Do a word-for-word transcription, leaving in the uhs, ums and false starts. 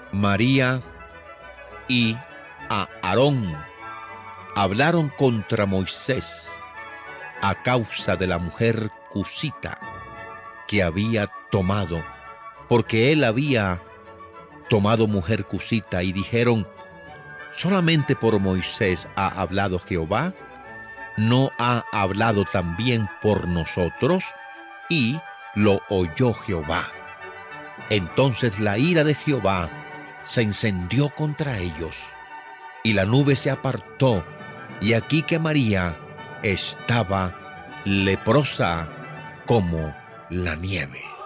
María y a Aarón hablaron contra Moisés a causa de la mujer cusita que había tomado, porque él había tomado mujer cusita, y dijeron: ¿solamente por Moisés ha hablado Jehová? ¿No ha hablado también por nosotros? Y lo oyó Jehová. Entonces la ira de Jehová se encendió contra ellos, y la nube se apartó, y aquí que María estaba leprosa como la nieve.